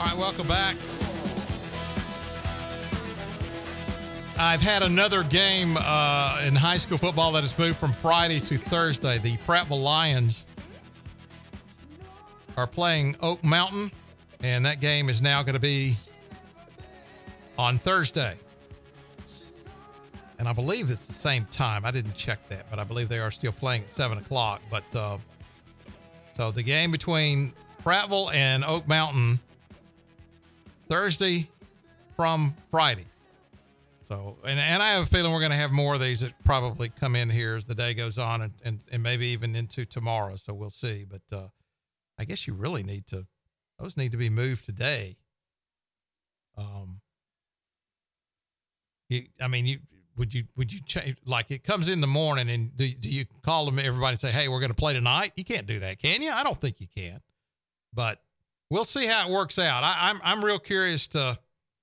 All right, welcome back. I've had another game in high school football that has moved from Friday to Thursday. The Prattville Lions are playing Oak Mountain, and that game is now going to be on Thursday. And I believe it's the same time. I didn't check that, but I believe they are still playing at 7 o'clock. But so the game between Prattville and Oak Mountain, Thursday from Friday. So, and I have a feeling we're going to have more of these that probably come in here as the day goes on and maybe even into tomorrow. So we'll see. But I guess you really those need to be moved today. Would you change, like it comes in the morning and do you call them, everybody and say, hey, we're going to play tonight? You can't do that, can you? I don't think you can, but we'll see how it works out. I'm real curious to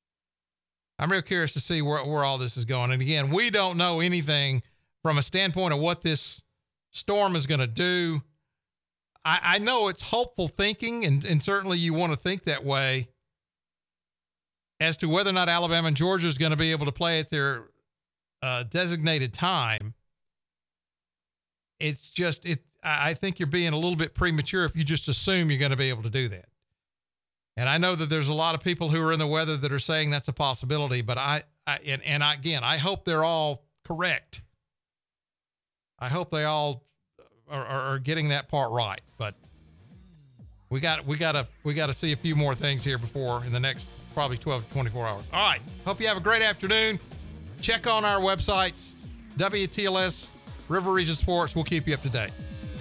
see where all this is going. And again, we don't know anything from a standpoint of what this storm is going to do. I know it's hopeful thinking, and certainly you want to think that way as to whether or not Alabama and Georgia is going to be able to play at their designated time. It's just, I think you're being a little bit premature if you just assume you're going to be able to do that. And I know that there's a lot of people who are in the weather that are saying that's a possibility, but I hope they're all correct. I hope they all are getting that part right, but we got to see a few more things here before in the next probably 12 to 24 hours. All right. Hope you have a great afternoon. Check on our websites, WTLS, River Region Sports. We'll keep you up to date.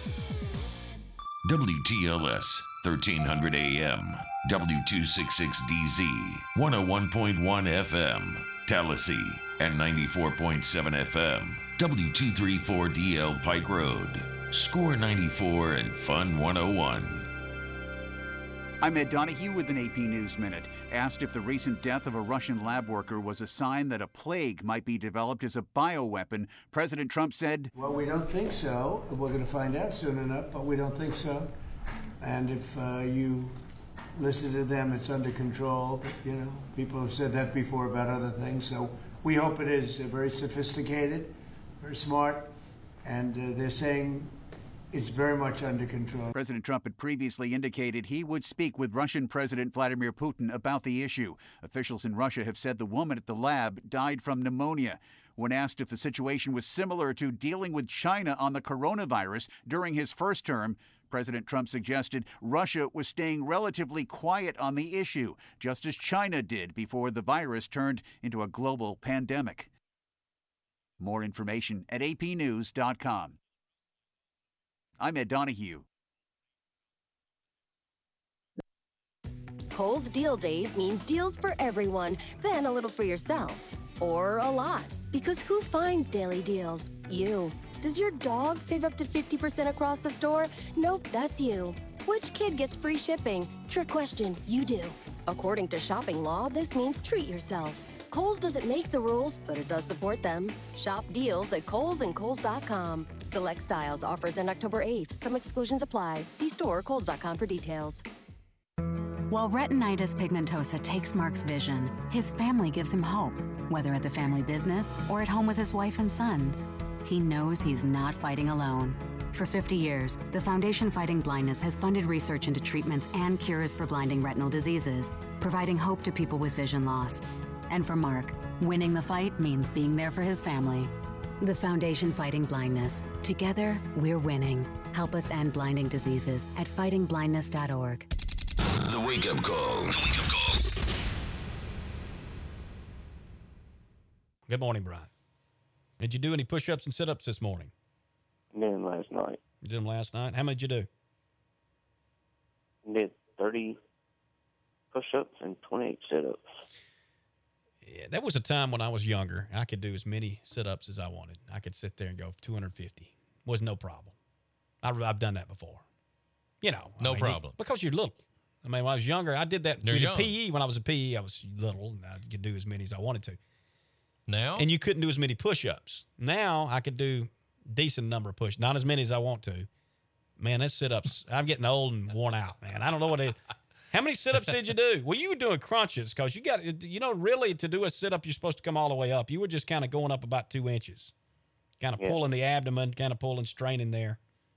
WTLS, 1300 AM, W266DZ, 101.1 FM, Tallahassee, and 94.7 FM, W234DL Pike Road, Score 94 and Fun 101. I'm Ed Donahue with an AP News Minute. Asked if the recent death of a Russian lab worker was a sign that a plague might be developed as a bioweapon, President Trump said, well, we don't think so. We're going to find out soon enough, but we don't think so. And if you listen to them, it's under control. But, people have said that before about other things. So we hope it is very sophisticated, very smart, and they're saying it's very much under control. President Trump had previously indicated he would speak with Russian President Vladimir Putin about the issue. Officials in Russia have said the woman at the lab died from pneumonia. When asked if the situation was similar to dealing with China on the coronavirus during his first term, President Trump suggested Russia was staying relatively quiet on the issue, just as China did before the virus turned into a global pandemic. More information at apnews.com. I'm Ed Donahue. Kohl's Deal Days means deals for everyone, then a little for yourself. Or a lot. Because who finds daily deals? You. Does your dog save up to 50% across the store? Nope, that's you. Which kid gets free shipping? Trick question, you do. According to shopping law, this means treat yourself. Kohl's doesn't make the rules, but it does support them. Shop deals at Kohl's and Kohl's.com. Select styles, offers end October 8th. Some exclusions apply. See store Kohl's.com for details. While retinitis pigmentosa takes Mark's vision, his family gives him hope, whether at the family business or at home with his wife and sons. He knows he's not fighting alone. For 50 years, the Foundation Fighting Blindness has funded research into treatments and cures for blinding retinal diseases, providing hope to people with vision loss. And for Mark, winning the fight means being there for his family. The Foundation Fighting Blindness. Together, we're winning. Help us end blinding diseases at fightingblindness.org. The Wake Up Call. Good morning, Brian. Did you do any push-ups and sit-ups this morning? I did them last night. You did them last night? How many did you do? I did 30 push-ups and 28 sit-ups. Yeah, that was a time when I was younger. I could do as many sit-ups as I wanted. I could sit there and go 250. Was no problem. I've done that before. No problem. Because you're little. I mean, when I was younger, I did that. You're young. PE. When I was in PE, I was little, and I could do as many as I wanted to. Now? And you couldn't do as many push-ups. Now I could do decent number of push, not as many as I want to. Man, that's sit-ups. I'm getting old and worn out, man. I don't know what it. How many sit-ups did you do? Well, you were doing crunches because you got, really to do a sit-up, you're supposed to come all the way up. You were just kind of going up about 2 inches, kind of pulling the abdomen, kind of pulling, straining there.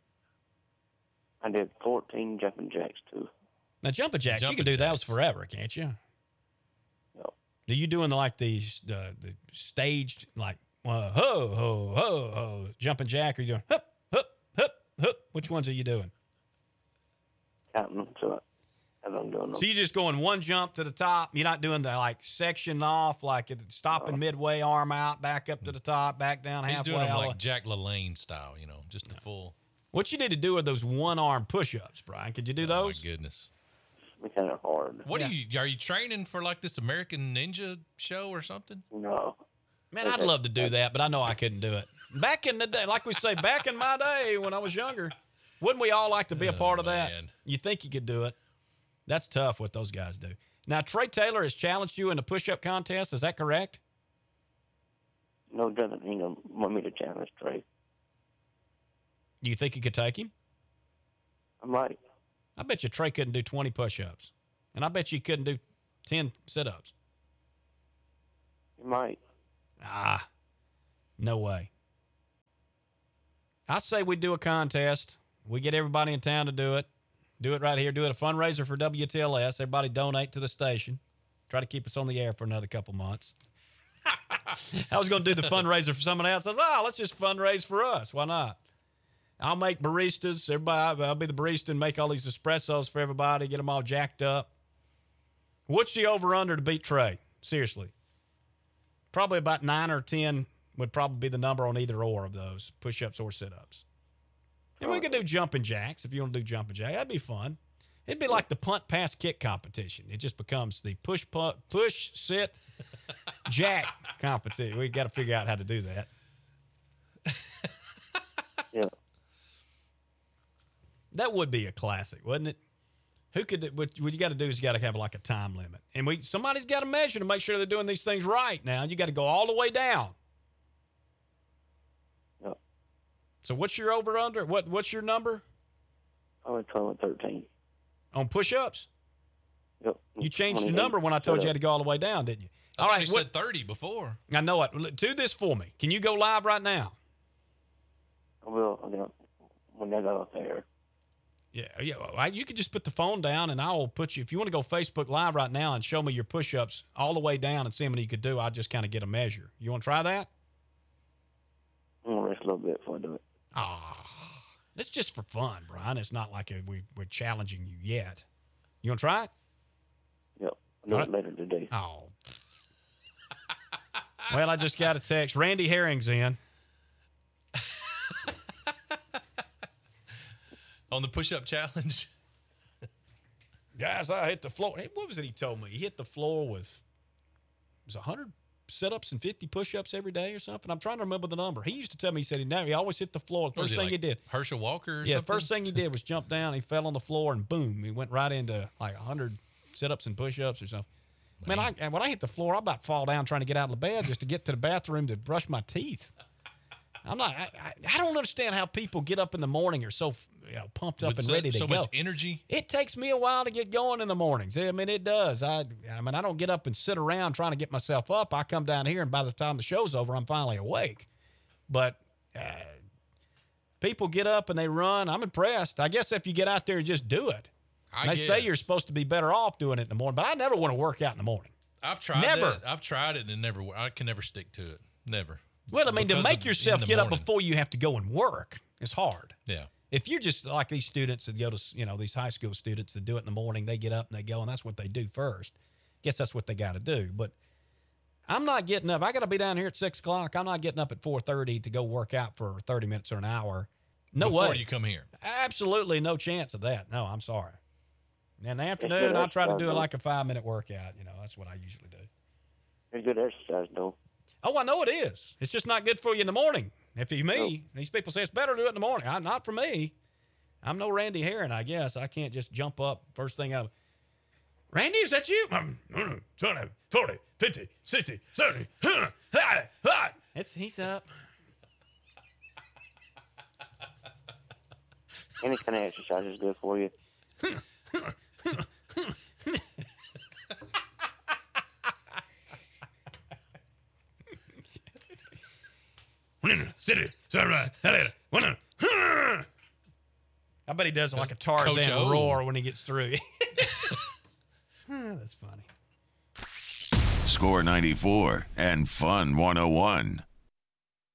I did 14 jumping jacks, too. Now, jumping jacks, you can do those forever, can't you? Yep. Are you doing like the staged, like, ho, ho, ho, ho, jumping jack, or are you doing hup, hup, hup, hup? Which ones are you doing? Counting them, so as I'm doing them. So you're just going one jump to the top. You're not doing the, like, section off, like stopping midway, arm out, back up to the top, back down halfway. He's doing them like Jack LaLanne style, just the full. What you need to do are those one-arm push-ups, Brian. Could you do those? Oh, my goodness. It's kind of hard. Are you training for like this American Ninja show or something? No. Man, I'd love to do that, but I know I couldn't do it. Back in the day, like we say, back in my day when I was younger, wouldn't we all like to be a part of that? You think you could do it. That's tough what those guys do. Now, Trey Taylor has challenged you in the push-up contest. Is that correct? No, doesn't want me to challenge Trey. Do you think you could take him? I might. I bet you Trey couldn't do 20 push-ups. And I bet you couldn't do 10 sit-ups. You might. No way. I say we do a contest. We get everybody in town to do it. Do it right here. Do it a fundraiser for WTLS. Everybody donate to the station. Try to keep us on the air for another couple months. I was going to do the fundraiser for someone else. I was let's just fundraise for us. Why not? I'll make baristas. I'll be the barista and make all these espressos for everybody, get them all jacked up. What's the over-under to beat Trey? Seriously. Probably about 9 or 10 would probably be the number on either or of those, push-ups or sit-ups. And we could do jumping jacks if you want to do jumping jacks. That'd be fun. It'd be like the punt, pass, kick competition. It just becomes the push, sit, jack competition. We got to figure out how to do that. Yeah. That would be a classic, wouldn't it? What you got to do is you got to have like a time limit. And somebody's got to measure to make sure they're doing these things right now. You got to go all the way down. Yep. So what's your over-under? What's your number? I went 12 and 13. On push-ups? Yep. You changed the number when I told you had to go all the way down, didn't you? All right. You said 30 before. I know it. Do this for me. Can you go live right now? I will. When I go up there. Yeah. You can just put the phone down, and I will put you. If you want to go Facebook Live right now and show me your push-ups all the way down and see how many you could do, I'll just kind of get a measure. You want to try that? I'm going to rest a little bit before I do it. It's just for fun, Brian. It's not like we're challenging you yet. You want to try it? Yep. I'll do it later today. Oh. Well, I just got a text. Randy Herring's in. On the push-up challenge. Guys, I hit the floor. What was it he told me? He hit the floor with, it was 100 sit-ups and 50 push-ups every day or something. I'm trying to remember the number. He used to tell me, he said he always hit the floor. The first thing he did. Herschel Walker or something? something? First thing he did was jump down. He fell on the floor and boom, he went right into like 100 sit-ups and push-ups or something. Man, when I hit the floor, I about fall down trying to get out of the bed just to get to the bathroom to brush my teeth. I don't understand how people get up in the morning or so pumped up and ready to go. So much energy. It takes me a while to get going in the mornings. I mean, it does. I don't get up and sit around trying to get myself up. I come down here, and by the time the show's over, I'm finally awake. But people get up and they run. I'm impressed. I guess if you get out there and just do it. They say you're supposed to be better off doing it in the morning, but I never want to work out in the morning. I've tried it. I've tried it and I can never stick to it. Never. Well, I mean, to make yourself get up before you have to go and work is hard. Yeah. If you're just like these students that go to, these high school students that do it in the morning, they get up and they go, and that's what they do first. Guess that's what they got to do. But I'm not getting up. I got to be down here at 6 o'clock. I'm not getting up at 4:30 to go work out for 30 minutes or an hour. No way. Before you come here. Absolutely no chance of that. No, I'm sorry. In the afternoon, I try to do like a 5-minute workout. That's what I usually do. It's good exercise, though. Oh, I know it is. It's just not good for you in the morning. If you're me, these people say it's better to do it in the morning. Not for me. I'm no Randy Herring, I guess. I can't just jump up first thing out. Randy, is that you? 20, 40, 50, 60, 70. He's up. Any kind of exercise is good for you. I bet he does like a Tarzan Coach O. roar when he gets through. That's funny. Score 94 and Fun 101.